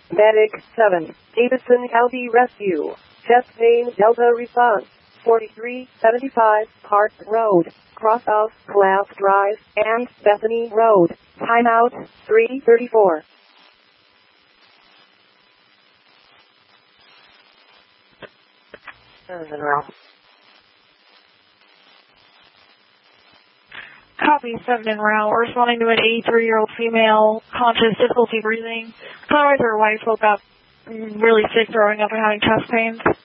Medic 7, Davidson County Rescue. Chest pain Delta response. 4375 Park Road, cross of Glass Drive and Bethany Road. Timeout 3:34. Copy 7 en route. We're responding to an 83-year-old female, conscious, difficulty breathing. Otherwise, her wife woke up really sick, throwing up and having chest pains.